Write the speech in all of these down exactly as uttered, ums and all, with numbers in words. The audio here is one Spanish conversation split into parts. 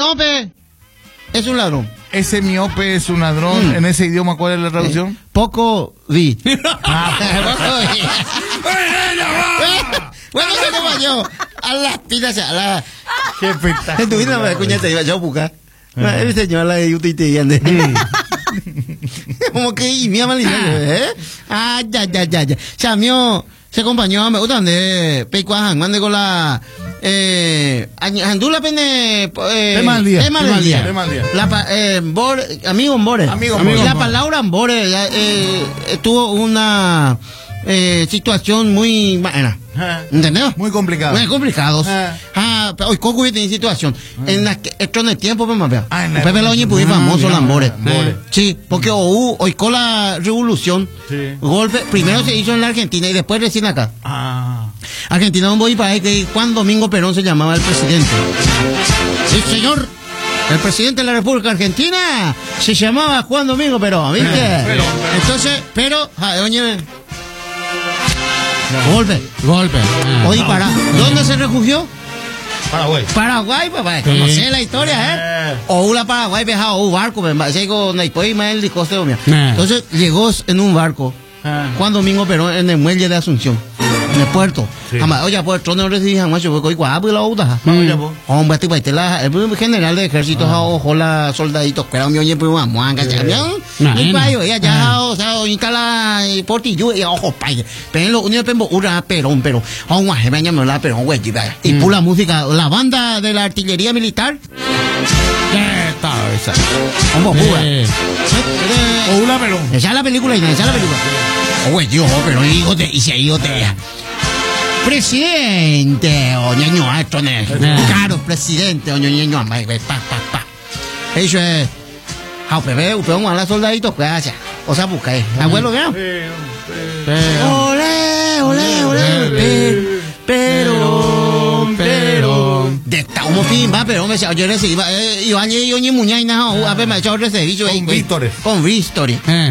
miope es un ladrón. Ese miope es un ladrón. Mm. En ese idioma, ¿cuál es la traducción? Eh, poco vi. Ah, poco vi. Bueno, se me vayó. A las pilas, a la. Qué espectáculo. En tu vida me cuñate, iba yo a buscar. El señor la de Yuti te ande. Como que, y mi amalina, ¿eh? Ah, ya, ya, ya, ya. Chamio, se acompañó, me gustan de Peicuajan, mande con la. Eh, Andula pene. Tema del día. Tema del día. Tema del día. La, eh, Bore, amigo Bore. Amigo Bore. La Bore. palabra Bore eh, tuvo una eh, situación muy buena. ¿Entendés? Muy complicado. Muy complicados. Ah, ah hoy Coco tiene situación. Ah. En la que esto en el tiempo, pues más ah, en Pepe Loñi pude ah, famoso Lambore. Eh. Sí, porque hoy hoy con la revolución, sí. Golpe, primero se hizo en la Argentina y después recién acá. Ah. Argentina un voy para ahí que Juan Domingo Perón se llamaba el presidente. Sí, señor. El presidente de la República Argentina se llamaba Juan Domingo Perón, ¿viste? Eh, pero, pero. Entonces, pero, ah, oye, no. Golpe, golpe. Ah, Oye, para, ¿dónde se refugió? Paraguay. Paraguay, papá. Sí. Conocer la historia, ¿eh? eh. O una Paraguay viajaba un barco, entonces llegó en un barco Juan Domingo Perón en el muelle de Asunción, en el puerto. Sí. Oye, pues trono recibí jamás yo voy a la otra. Hombre, este país la el general de ejército ojo la soldaditos que era un oye pues vamos a cachar. Mi payo ya ya o sea, instala portillo y ojo país. Pero lo único que ura Perón, pero vamos a me llama la Perón güey. Y por la música, la banda de la artillería militar. ¿Qué tal esa? Vamos pura. O una Perón. Esa es la película, esa es la película. Oye, yo, pero hijo de y se hijo de presidente, oño ño, esto no es caro presidente, oño ño, pa pa pa. Eso es. How bebé, vamos a la soldaditos, gracias. O sea, busca, abuelo, ¿qué? Ole, ole, ole, pero, pero. De esta como pimba, pero me decía, yo recibí, yo añe yo ni muñay nada, a ver me echó recibí yo con Víctor. Con Víctor.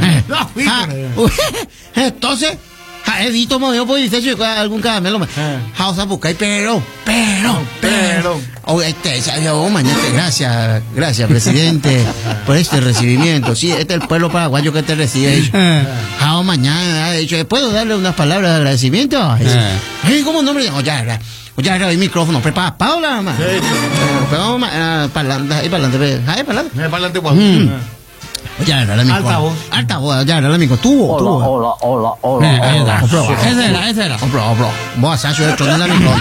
Entonces, Edito me dio por decir algún caramelo más. House a buscar, pero, pero, pero. Oh, este, oh, mañana, gracias, gracias, presidente, por este recibimiento. Sí, este es el pueblo paraguayo que te recibe. Ah, mañana, ¿puedo darle unas palabras de agradecimiento? Ay, ¿cómo nombre? Oh, ya, ya. Ya era el micrófono, prepara, Paula, mamá. Pero, para adelante, ahí para adelante, ahí para adelante. Para adelante, Juan. Ya era la micro. Altavoz. Altavoz, ya era la micro. Tuvo, hola, tuvo. Hola, hola, hola, hola. Esa era, esa era. Compro, compro. Vos a hacer esto de la micro.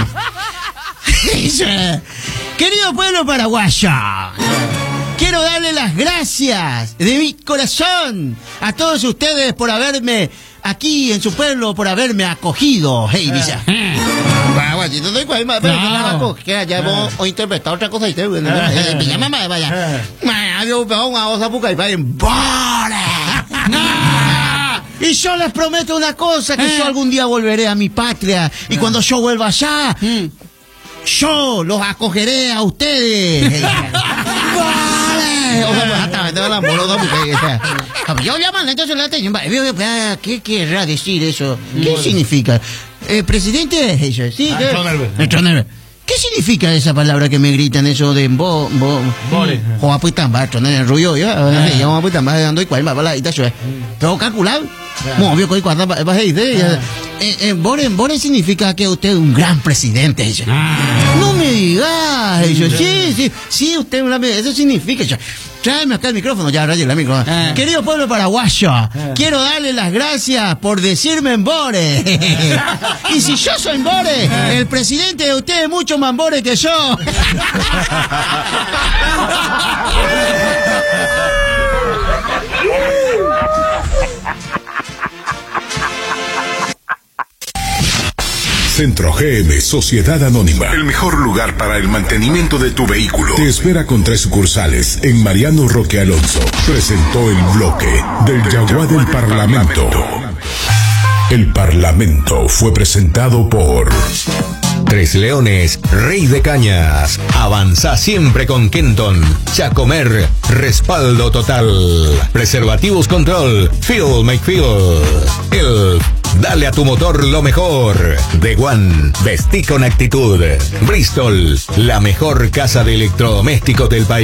Querido pueblo paraguayo, quiero darle las gracias de mi corazón a todos ustedes por haberme aquí en su pueblo, por haberme acogido. Hey, Villa. Paraguayito, doy cuál, pero no que allá vos o interpretar otra cosa y te vaya mamá, vaya. Yo vamos a osa puca y vayan. Y yo les prometo una cosa, que yo algún día volveré a mi patria y cuando yo vuelva allá, yo los acogeré a ustedes. O sea, hasta me tengo la morosa porque yo llaman entonces la atención. ¿Qué querrá decir eso? ¿Qué significa? Eh, presidente, eso, sí. ¿Qué? ¿Qué significa esa palabra que me gritan eso de bo bo o pues tan bajo en el rollo ya ya pues tan bajo dando y cuál va la ita eso pero calcular mo vio que cuando va a decir eh bore bore significa que usted es un gran presidente eso no me diga eso sí sí sí usted una eso significa eso. Tráeme acá el micrófono, ya rayo el micrófono. Eh. Querido pueblo paraguayo, eh. quiero darle las gracias por decirme Embore. Y si yo soy Embore, eh. el presidente de usted es mucho más Embore que yo. Centro G M Sociedad Anónima. El mejor lugar para el mantenimiento de tu vehículo. Te espera con tres sucursales en Mariano Roque Alonso. Presentó el bloque del Yaguá del Parlamento. El Parlamento fue presentado por Tres Leones, Rey de Cañas. Avanza siempre con Kenton. Chacomer, respaldo total. Preservativos Control. Feel make feel. El dale a tu motor lo mejor. The One, vestí con actitud. Bristol, la mejor casa de electrodomésticos del país.